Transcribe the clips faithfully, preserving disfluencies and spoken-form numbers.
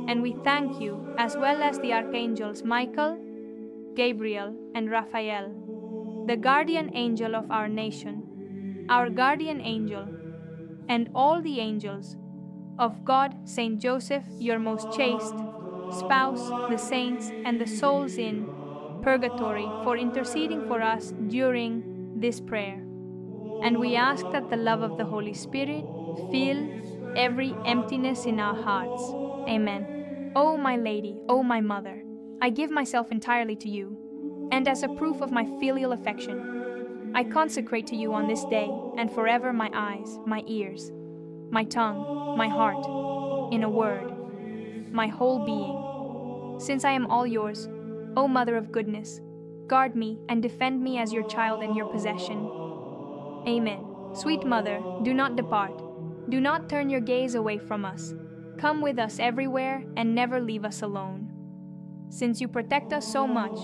and we thank you, as well as the archangels Michael, Gabriel, and Raphael, the guardian angel of our nation, our guardian angel, and all the angels of God, Saint Joseph, your most chaste spouse, the saints, and the souls in purgatory, for interceding for us during this prayer. And we ask that the love of the Holy Spirit fill every emptiness in our hearts. Amen. O my Lady, O my Mother, I give myself entirely to you, and as a proof of my filial affection, I consecrate to you on this day and forever my eyes, my ears, my tongue, my heart, in a word, my whole being. Since I am all yours, O Mother of goodness, guard me and defend me as your child and your possession. Amen. Sweet Mother, do not depart. Do not turn your gaze away from us. Come with us everywhere and never leave us alone. Since you protect us so much,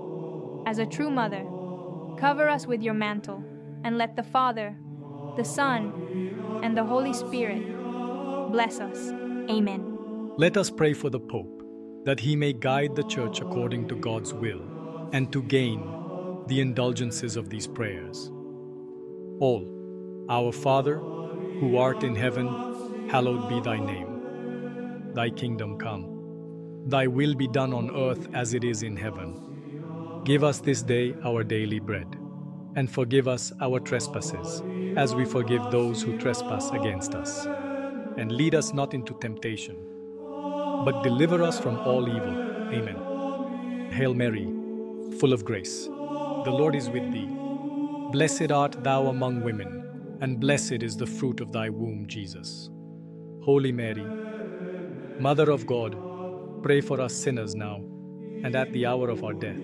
as a true mother, cover us with your mantle, and let the Father, the Son, and the Holy Spirit bless us. Amen. Let us pray for the Pope, that he may guide the Church according to God's will, and to gain the indulgences of these prayers. All, our Father, who art in heaven, hallowed be thy name. Thy kingdom come. Thy will be done on earth as it is in heaven. Give us this day our daily bread, and forgive us our trespasses, as we forgive those who trespass against us. And lead us not into temptation, but deliver us from all evil. Amen. Hail Mary, full of grace, the Lord is with thee. Blessed art thou among women, and blessed is the fruit of thy womb, Jesus. Holy Mary, Mother of God, pray for us sinners now, and at the hour of our death.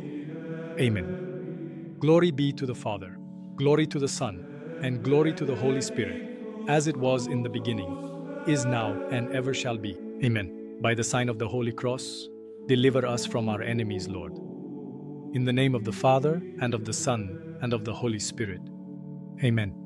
Amen. Glory be to the Father, glory to the Son, and glory to the Holy Spirit, as it was in the beginning, is now, and ever shall be. Amen. By the sign of the Holy Cross, deliver us from our enemies, Lord. In the name of the Father, and of the Son, and of the Holy Spirit. Amen.